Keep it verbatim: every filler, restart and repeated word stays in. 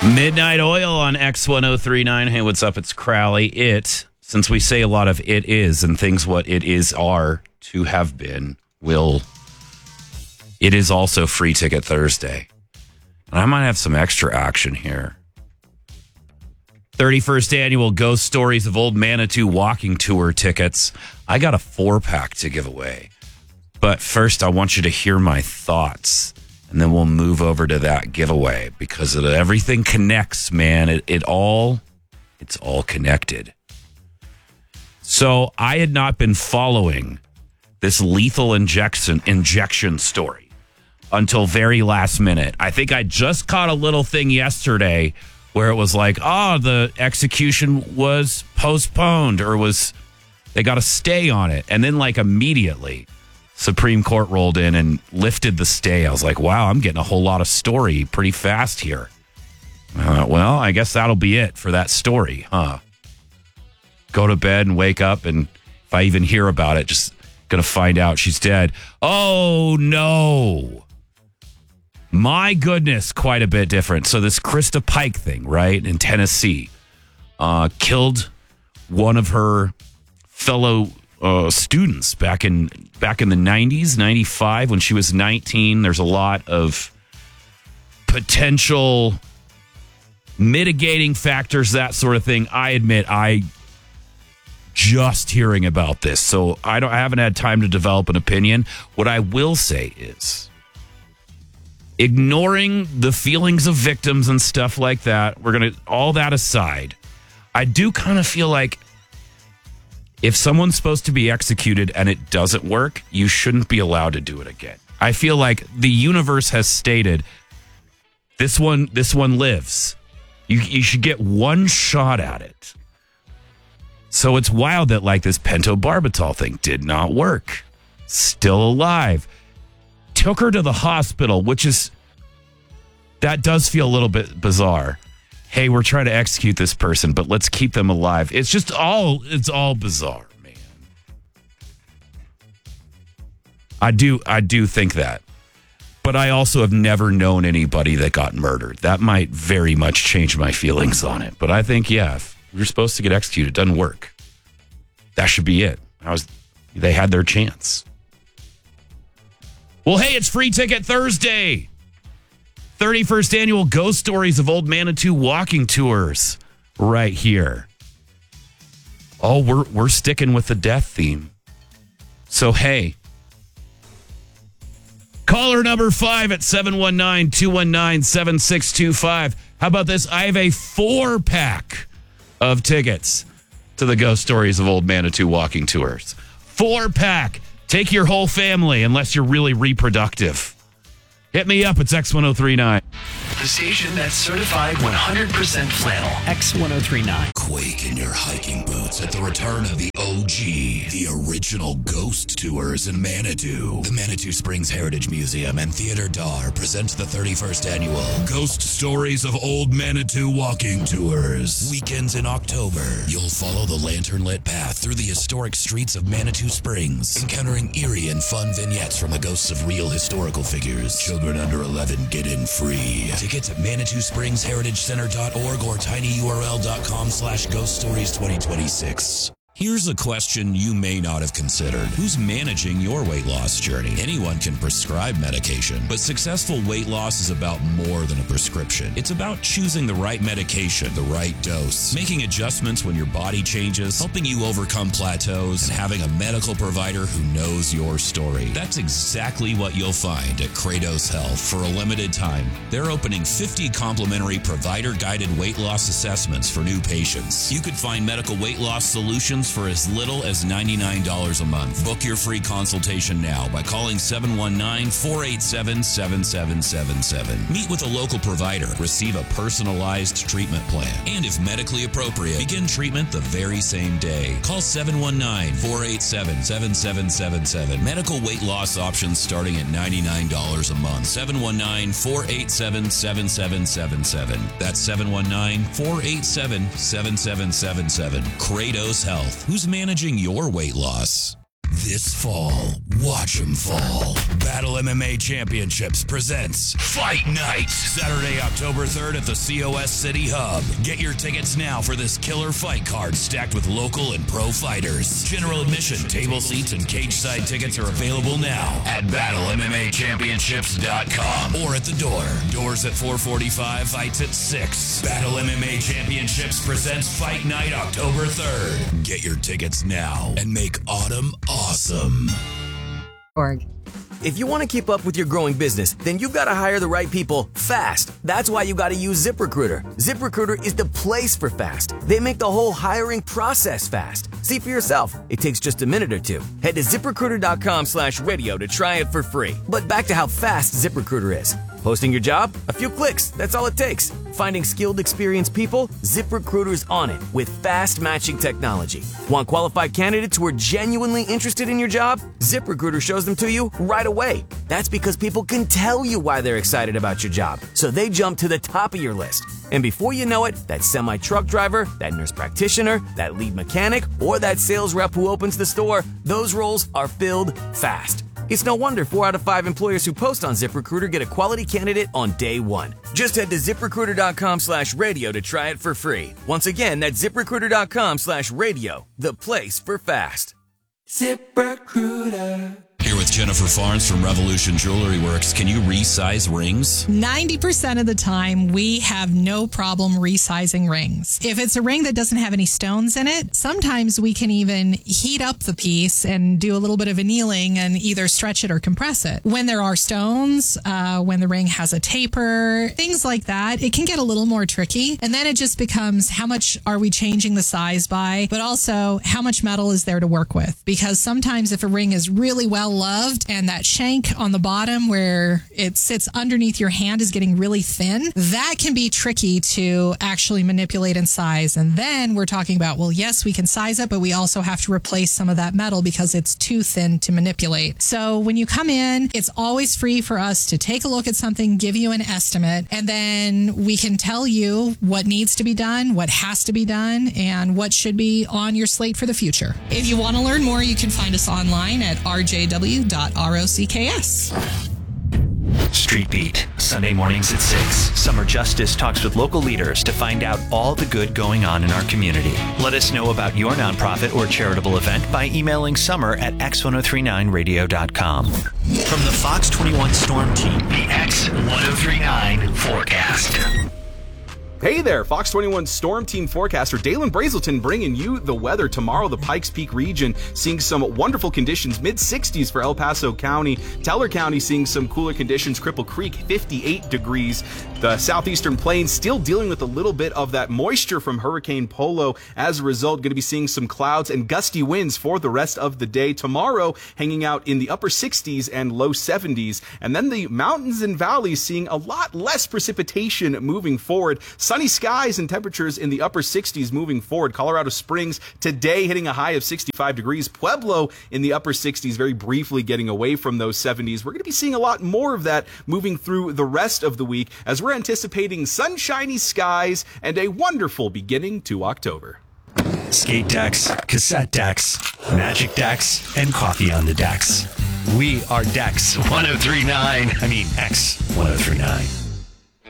Midnight Oil on X ten thirty-nine. Hey, what's up? It's Crowley. It, since we say a lot of it is and things what it is are to have been, will, it is also Free Ticket Thursday. And I might have some extra action here. thirty-first Annual Ghost Stories of Old Manitou Walking Tour tickets. I got a four-pack to give away. But first, I want you to hear my thoughts. And then we'll move over to that giveaway because it, everything connects, man. It, it all, it's all connected. So I had not been following this lethal injection injection story until very last minute. I think I just caught a little thing yesterday where it was like, oh, the execution was postponed or was, they got a stay on it. And then like immediately, Supreme Court rolled in and lifted the stay. I was like, wow, I'm getting a whole lot of story pretty fast here. Uh, well, I guess that'll be it for that story, huh? Go to bed and wake up, and if I even hear about it, just gonna find out she's dead. Oh, no. My goodness, quite a bit different. So this Krista Pike thing, right, in Tennessee, uh, killed one of her fellow uh, students back in back in the nineties, ninety-five, when she was nineteen. There's a lot of potential mitigating factors, that sort of thing. I admit, I just hearing about this, so I don't I haven't had time to develop an opinion. What I will say is, ignoring the feelings of victims and stuff like that, we're gonna all that aside, I do kind of feel like if someone's supposed to be executed and it doesn't work, you shouldn't be allowed to do it again. I feel like the universe has stated this one this one lives. You you should get one shot at it. So it's wild that like this pentobarbital thing did not work. Still alive. Took her to the hospital, which is, that does feel a little bit bizarre. Hey, we're trying to execute this person, but let's keep them alive. It's just all, it's all bizarre, man. I do, I do think that. But I also have never known anybody that got murdered. That might very much change my feelings on it. But I think, yeah, if you're supposed to get executed, it doesn't work. That should be it. I was, they had their chance. Well, hey, it's Free Ticket Thursday. thirty-first Annual Ghost Stories of Old Manitou Walking Tours right here. Oh, we're we're sticking with the death theme. So, hey, caller number five at seven one nine, two one nine, seven six two five. How about this? I have a four-pack of tickets to the Ghost Stories of Old Manitou Walking Tours. Four-pack. Take your whole family, unless you're really reproductive. Hit me up. It's X ten thirty-nine. The station that's certified one hundred percent flannel. X ten thirty-nine. Quake in your hiking boots at the return of the O G, the original ghost tours in Manitou. The Manitou Springs Heritage Museum and Theater Dar present the thirty-first Annual Ghost Stories of Old Manitou Walking Tours. Weekends in October, you'll follow the lantern-lit path through the historic streets of Manitou Springs, encountering eerie and fun vignettes from the ghosts of real historical figures. Children under eleven get in free. Tickets at Manitou Springs Heritage Center dot org or tinyurl.com slash ghost stories 2026. Here's a question you may not have considered. Who's managing your weight loss journey? Anyone can prescribe medication, but successful weight loss is about more than a prescription. It's about choosing the right medication, the right dose, making adjustments when your body changes, helping you overcome plateaus, and having a medical provider who knows your story. That's exactly what you'll find at Kratos Health. For a limited time, they're opening fifty complimentary provider-guided weight loss assessments for new patients. You could find medical weight loss solutions for as little as ninety-nine dollars a month. Book your free consultation now by calling seven one nine, four eight seven, seven seven seven seven. Meet with a local provider, receive a personalized treatment plan, and if medically appropriate, begin treatment the very same day. Call seven one nine, four eight seven, seven seven seven seven. Medical weight loss options starting at ninety-nine dollars a month. seven one nine, four eight seven, seven seven seven seven. That's seven one nine, four eight seven, seven seven seven seven. Kratos Health. Who's managing your weight loss? This fall, watch 'em fall. Battle M M A Championships presents Fight Night. Saturday, October third at the C O S City Hub. Get your tickets now for this killer fight card stacked with local and pro fighters. General admission, table seats, and cage side tickets are available now at battle M M A championships dot com or at the door. Doors at four forty-five, fights at six. Battle M M A Championships presents Fight Night October third. Get your tickets now and make autumn awesome. Org. If you want to keep up with your growing business, then you've got to hire the right people fast. That's why you got to use ZipRecruiter. ZipRecruiter is the place for fast. They make the whole hiring process fast. See for yourself. It takes just a minute or two. Head to ZipRecruiter.com slash radio to try it for free. But back to how fast ZipRecruiter is. Posting your job? A few clicks. That's all it takes. Finding skilled, experienced people? ZipRecruiter's on it with fast matching technology. Want qualified candidates who are genuinely interested in your job? ZipRecruiter shows them to you right away. That's because people can tell you why they're excited about your job, so they jump to the top of your list. And before you know it, that semi-truck driver, that nurse practitioner, that lead mechanic, or that sales rep who opens the store, those roles are filled fast. It's no wonder four out of five employers who post on ZipRecruiter get a quality candidate on day one. Just head to ZipRecruiter.com slash radio to try it for free. Once again, that's ZipRecruiter.com slash radio, the place for fast. ZipRecruiter. Here with Jennifer Farnes from Revolution Jewelry Works. Can you resize rings? ninety percent of the time, we have no problem resizing rings. If it's a ring that doesn't have any stones in it, sometimes we can even heat up the piece and do a little bit of annealing and either stretch it or compress it. When there are stones, uh, when the ring has a taper, things like that, it can get a little more tricky. And then it just becomes how much are we changing the size by, but also how much metal is there to work with. Because sometimes if a ring is really well loved and that shank on the bottom where it sits underneath your hand is getting really thin, that can be tricky to actually manipulate and size. And then we're talking about, well, yes, we can size it, but we also have to replace some of that metal because it's too thin to manipulate. So when you come in, it's always free for us to take a look at something, give you an estimate, and then we can tell you what needs to be done, what has to be done, and what should be on your slate for the future. If you want to learn more, you can find us online at r j w dot rocks. Street Beat, Sunday mornings at six. Summer Justice talks with local leaders to find out all the good going on in our community. Let us know about your nonprofit or charitable event by emailing summer at x ten thirty-nine radio dot com. From the Fox twenty-one Storm Team, the X ten thirty-nine forecast. Hey there, Fox twenty-one Storm Team forecaster Dalen Brazelton bringing you the weather. Tomorrow, the Pikes Peak region seeing some wonderful conditions, mid sixties for El Paso County. Teller County seeing some cooler conditions. Cripple Creek, fifty-eight degrees. The southeastern plains still dealing with a little bit of that moisture from Hurricane Polo. As a result, going to be seeing some clouds and gusty winds for the rest of the day. Tomorrow, hanging out in the upper sixties and low seventies. And then the mountains and valleys seeing a lot less precipitation moving forward. Sunny skies and temperatures in the upper sixties moving forward. Colorado Springs today hitting a high of sixty-five degrees. Pueblo in the upper sixties, very briefly getting away from those seventies. We're going to be seeing a lot more of that moving through the rest of the week as we're anticipating sunshiny skies and a wonderful beginning to October. Skate decks, cassette decks, magic decks, and coffee on the decks. We are Dex ten thirty-nine. I mean, X ten thirty-nine.